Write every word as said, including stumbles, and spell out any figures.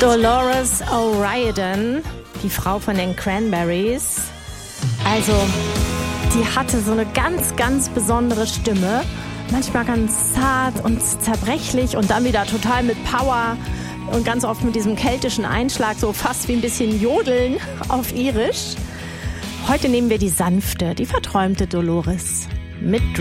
Dolores O'Riordan, die Frau von den Cranberries. Also, die hatte so eine ganz, ganz besondere Stimme. Manchmal ganz zart und zerbrechlich und dann wieder total mit Power und ganz oft mit diesem keltischen Einschlag, so fast wie ein bisschen Jodeln auf Irisch. Heute nehmen wir die sanfte, die verträumte Dolores mit